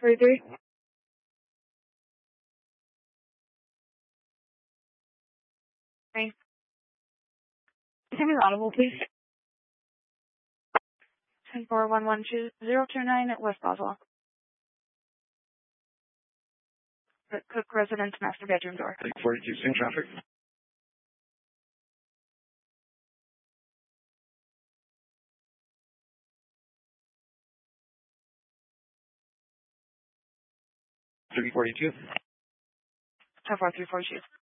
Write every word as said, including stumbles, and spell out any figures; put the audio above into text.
forty-three. Thanks. Give me the audible, please. ten four one one two zero two nine at West Boswell. Cook residence, master bedroom door. forty-two, same traffic. three forty-two. ten four three forty-two.